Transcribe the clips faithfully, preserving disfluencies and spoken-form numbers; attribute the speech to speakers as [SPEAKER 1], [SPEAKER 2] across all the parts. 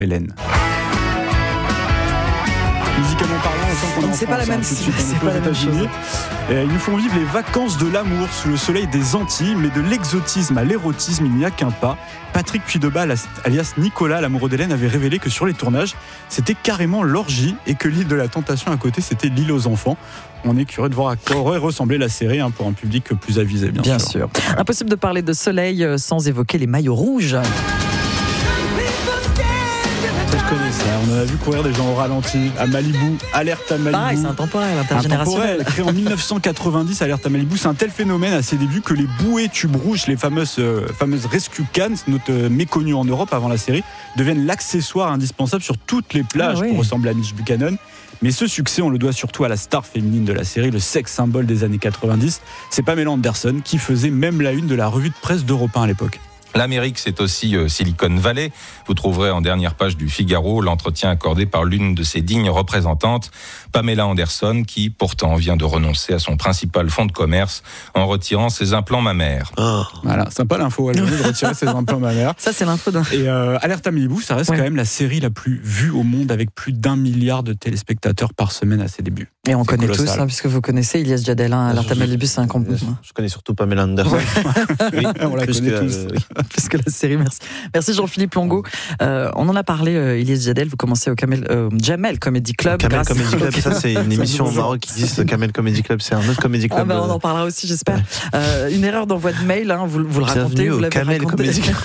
[SPEAKER 1] Hélène. Musicalement parlant, on sent qu'on est en
[SPEAKER 2] c'est
[SPEAKER 1] France,
[SPEAKER 2] pas la même,
[SPEAKER 1] hein, tout de suite,
[SPEAKER 2] c'est
[SPEAKER 1] on est
[SPEAKER 2] pas la
[SPEAKER 1] aux
[SPEAKER 2] même
[SPEAKER 1] États-Unis.
[SPEAKER 2] chose.
[SPEAKER 1] Et ils nous font vivre les vacances de l'amour sous le soleil des Antilles, mais de l'exotisme à l'érotisme, il n'y a qu'un pas. Patrick Puydebal, alias Nicolas, l'amoureux d'Hélène, avait révélé que sur les tournages, c'était carrément l'orgie et que l'île de la Tentation à côté, c'était l'île aux enfants. On est curieux de voir à quoi aurait ressemblé la série hein, pour un public plus avisé, bien,
[SPEAKER 2] Bien
[SPEAKER 1] sûr.
[SPEAKER 2] sûr. Impossible de parler de soleil sans évoquer les maillots rouges.
[SPEAKER 1] Ça, je connais ça. On en a vu courir des gens au ralenti à Malibu, Alerte à Malibu.
[SPEAKER 2] Pareil, c'est intemporel, intergénérationnel.
[SPEAKER 1] Intemporel. Créé en dix-neuf cent quatre-vingt-dix, Alerte à Malibu, c'est un tel phénomène à ses débuts que les bouées tubes rouges, les fameuses, euh, fameuses Rescue Cans, notre euh, méconnues en Europe avant la série, deviennent l'accessoire indispensable sur toutes les plages
[SPEAKER 2] ah, oui.
[SPEAKER 1] pour ressembler à Mitch Buchanan. Mais ce succès, on le doit surtout à la star féminine de la série, le sex symbole des années quatre-vingt-dix. C'est Pamela Anderson qui faisait même la une de la revue de presse d'Europe un à l'époque.
[SPEAKER 3] L'Amérique, c'est aussi euh, Silicon Valley. Vous trouverez en dernière page du Figaro l'entretien accordé par l'une de ses dignes représentantes, Pamela Anderson, qui pourtant vient de renoncer à son principal fonds de commerce en retirant ses implants mammaires.
[SPEAKER 1] Oh. Voilà, sympa l'info, elle vient de retirer ses implants mammaires.
[SPEAKER 2] Ça, c'est l'info d'un...
[SPEAKER 1] Et euh, Alerte à Malibu, ça reste ouais. quand même la série la plus vue au monde avec plus d'un milliard de téléspectateurs par semaine à ses débuts.
[SPEAKER 2] Et on
[SPEAKER 1] c'est
[SPEAKER 2] connaît
[SPEAKER 1] colossal.
[SPEAKER 2] tous, hein, puisque vous connaissez Ilyes Jadel, hein, Alerte à Malibu, c'est un compte.
[SPEAKER 4] Je, je connais surtout Pamela Anderson.
[SPEAKER 1] Ouais. Oui, on la connaît tous. Euh, oui.
[SPEAKER 2] Plus que la série, merci. Merci Jean-Philippe Longo. Euh, on en a parlé, euh, Ilyes Jadel, vous commencez au Kamel, euh, Jamel Comedy Club.
[SPEAKER 4] Kamel Comedy Club, ça c'est une émission au Maroc qui existe, Kamel Comedy Club, c'est un autre Comedy Club.
[SPEAKER 2] Ah bah, on en parlera aussi, j'espère. Ouais. Euh, une erreur d'envoi de mail, hein, vous, vous le racontez, vous l'avez
[SPEAKER 4] Kamel
[SPEAKER 2] raconté.
[SPEAKER 4] Comedy Club.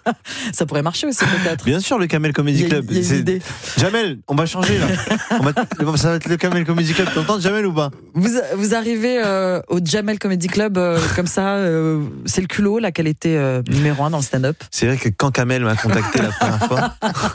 [SPEAKER 2] Ça pourrait marcher aussi peut-être.
[SPEAKER 4] Bien sûr, le Kamel Comedy Club.
[SPEAKER 2] Il y a, il y a une idée.
[SPEAKER 4] Jamel, on va changer là. On va, ça va être le Kamel Comedy Club. T'entends Jamel ou pas?
[SPEAKER 2] Vous, vous arrivez euh, au Jamel Comedy Club euh, comme ça, euh, c'est le culot là qu'elle était euh, numéro un dans le stand-up.
[SPEAKER 4] C'est vrai que quand Kamel m'a contacté la première fois,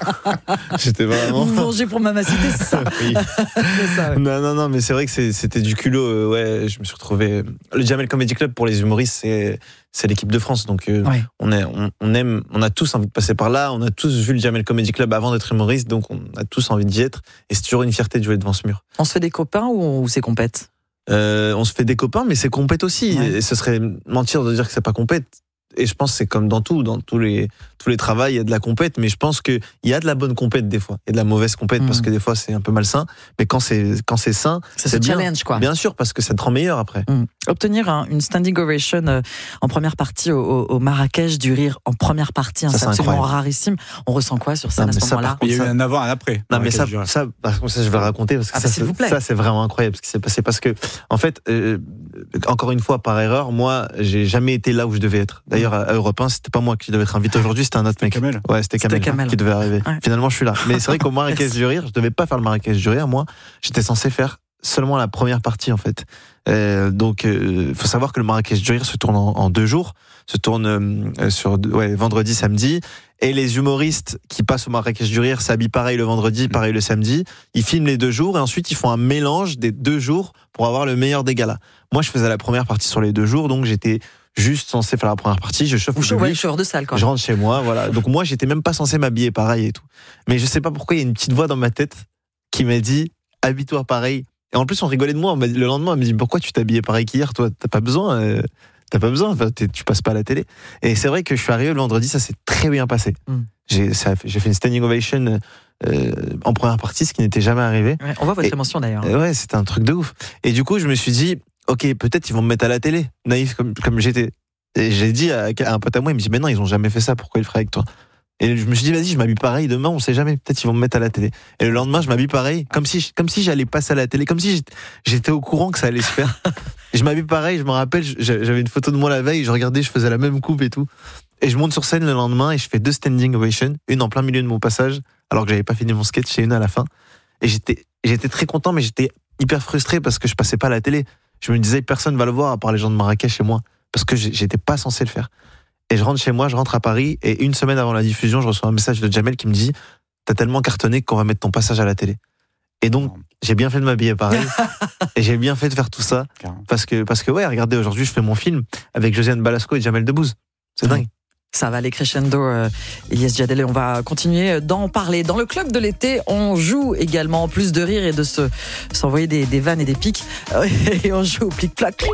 [SPEAKER 4] j'étais vraiment.
[SPEAKER 2] Vous vengez pour Mamacité, c'est ça.
[SPEAKER 4] Oui.
[SPEAKER 2] C'est ça ouais.
[SPEAKER 4] Non, non, non, mais c'est vrai que c'est, c'était du culot. Euh, ouais, je me suis retrouvé. Le Jamel Comedy Club pour les humoristes, c'est, c'est l'équipe de France. Donc, euh, ouais. on, est, on, on aime, on a tous envie de passer par là. On a tous vu le Jamel Comedy Club avant d'être humoriste, donc on a tous envie d'y être. Et c'est toujours une fierté de jouer devant ce mur.
[SPEAKER 2] On se fait des copains ou, on, ou c'est compète?
[SPEAKER 4] euh, On se fait des copains, mais c'est compète aussi. Ouais. Et ce serait mentir de dire que c'est pas compète. Et je pense que c'est comme dans tout, dans tous les, tous les travails, il y a de la compète, mais je pense qu'il y a de la bonne compète des fois. Il y a de la mauvaise compète mmh. parce que des fois c'est un peu malsain, mais quand c'est, quand c'est sain,
[SPEAKER 2] c'est,
[SPEAKER 4] c'est
[SPEAKER 2] ce
[SPEAKER 4] bien.
[SPEAKER 2] challenge, quoi.
[SPEAKER 4] Bien sûr, parce que ça te rend meilleur après.
[SPEAKER 2] Mmh. Obtenir un, une standing ovation euh, en première partie au, au Marrakech du Rire en première partie, hein, ça, c'est, c'est absolument incroyable. Rarissime. On ressent quoi sur scène non, à ce moment-là?
[SPEAKER 1] Il y a eu un avant et un après.
[SPEAKER 4] Non, mais ça, ça, par contre, ça, je vais le raconter parce que
[SPEAKER 2] ah,
[SPEAKER 4] ça,
[SPEAKER 2] bah, s'il vous plaît.
[SPEAKER 4] ça, c'est vraiment incroyable ce qui s'est passé. Parce que, en fait, euh, encore une fois, par erreur, moi, j'ai jamais été là où je devais être. D'ailleurs, à Europe un, c'était pas moi qui devais être invité aujourd'hui, c'était un autre mec.
[SPEAKER 1] Kamel.
[SPEAKER 4] Ouais, c'était Kamel,
[SPEAKER 2] c'était Kamel
[SPEAKER 4] qui devait arriver.
[SPEAKER 2] Ouais.
[SPEAKER 4] Finalement, je suis là. Mais c'est vrai qu'au Marrakech du Rire, je devais pas faire le Marrakech du Rire. Moi, j'étais censé faire seulement la première partie, en fait. Euh, donc, il euh, faut savoir que le Marrakech du Rire se tourne en, en deux jours, se tourne euh, sur ouais, vendredi, samedi. Et les humoristes qui passent au Marrakech du Rire s'habillent pareil le vendredi, pareil le samedi. Ils filment les deux jours et ensuite ils font un mélange des deux jours pour avoir le meilleur des galas. Moi, je faisais la première partie sur les deux jours, donc j'étais juste censé faire la première partie. Je chauffe le public,
[SPEAKER 2] chauffeur de salle, quoi.
[SPEAKER 4] Je rentre chez moi, voilà. Donc moi, j'étais même pas censé m'habiller pareil et tout. Mais je sais pas pourquoi il y a une petite voix dans ma tête qui m'a dit habille-toi pareil. Et en plus, on rigolait de moi. Le lendemain, on me dit pourquoi tu t'habillais pareil qu'hier, toi, t'as pas besoin. Euh... T'as pas besoin, enfin, tu passes pas à la télé. Et c'est vrai que je suis arrivé le vendredi, ça s'est très bien passé. Mm. J'ai, ça, j'ai fait une standing ovation euh, en première partie, ce qui n'était jamais arrivé.
[SPEAKER 2] Ouais, on voit votre et, émotion d'ailleurs.
[SPEAKER 4] Ouais, c'était un truc de ouf. Et du coup, je me suis dit, ok, peut-être ils vont me mettre à la télé, naïf comme, comme j'étais. Et j'ai dit à, à un pote à moi, il me dit, mais non, ils ont jamais fait ça, pourquoi ils le feraient avec toi? Et je me suis dit, vas-y, je m'habille pareil, demain, on sait jamais, peut-être ils vont me mettre à la télé. Et le lendemain, je m'habille pareil, comme si, comme si j'allais passer à la télé, comme si j'étais, j'étais au courant que ça allait se faire. Et je m'habille pareil, je me rappelle, j'avais une photo de moi la veille, je regardais, je faisais la même coupe et tout. Et je monte sur scène le lendemain et je fais deux standing ovations, une en plein milieu de mon passage, alors que j'avais pas fini mon sketch, et une à la fin. Et j'étais, j'étais très content, mais j'étais hyper frustré parce que je passais pas à la télé. Je me disais, personne va le voir à part les gens de Marrakech et moi, parce que j'étais pas censé le faire. Et je rentre chez moi, je rentre à Paris, et une semaine avant la diffusion, je reçois un message de Jamel qui me dit « T'as tellement cartonné qu'on va mettre ton passage à la télé. » Et donc, j'ai bien fait de m'habiller pareil, et j'ai bien fait de faire tout ça, parce que, parce que ouais, regardez, aujourd'hui, je fais mon film avec Josiane Balasco et Jamel Debbouze. C'est dingue.
[SPEAKER 2] Ça va aller crescendo, euh, Ilyes Jadel, et on va continuer d'en parler. Dans le club de l'été, on joue également, en plus de rire et de se, s'envoyer des, des vannes et des pics, et on joue au plic-plac.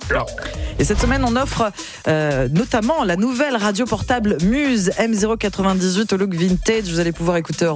[SPEAKER 2] Et cette semaine, on offre euh, notamment la nouvelle radio portable Muse M zéro quatre-vingt-dix-huit au look vintage. Vous allez pouvoir écouter